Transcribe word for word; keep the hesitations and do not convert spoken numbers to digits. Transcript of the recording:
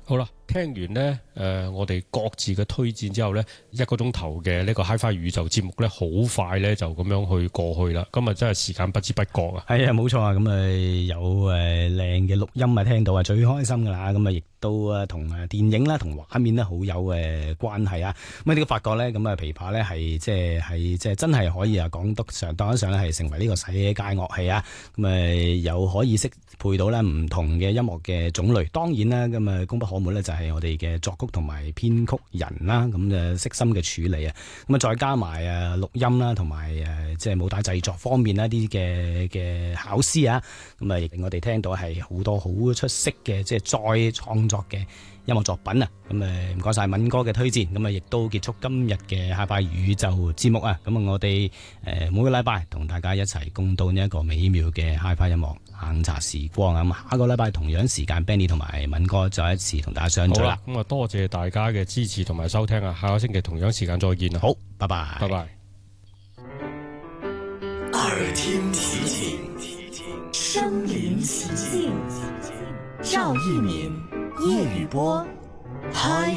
好啦，聽完呢，誒、呃，我哋各自嘅推薦之後呢，一個鐘頭嘅呢個 Hi-Fi 宇宙節目呢，好快呢就咁樣去過去啦。今日真係時間不知不覺啊！係啊，冇錯啊，咁啊有誒靚嘅錄音啊，聽到啊最開心噶啦，咁啊亦都啊同誒電影啦，同畫面呢好有誒關係啊。咁啊呢個發覺呢，咁啊琵琶呢係即係係即係真係可以啊講得上當得上咧係成為呢個世界樂器啊。咁啊有可以適配到呢唔同嘅音樂嘅種類。當然啦，咁啊功不可沒呢，就係我哋嘅作曲同埋編曲人啦，咁誒悉心嘅處理啊，咁啊再加埋誒錄音啦，同埋誒即係舞帶製作方面一啲嘅嘅巧思啊，咁啊亦令我哋聽到係好多好出色嘅即係再創作嘅音樂作品啊，咁誒唔該晒敏哥嘅推薦，咁啊亦都結束今日嘅Hi-Fi宇宙節目啊，咁啊我哋誒每個禮拜同大家一齊共度呢一個美妙嘅Hi-Fi音樂下午茶時光啊，咁下個禮拜同樣時間 Benny 同埋敏哥再一次同大家相聚啦。 咁啊多謝大家嘅支持同埋收聽啊，下個星期同樣時間再見啊。 好，拜拜， 拜拜。 耳聽提醒，身臨其境，趙一鳴、葉宇波，Hi。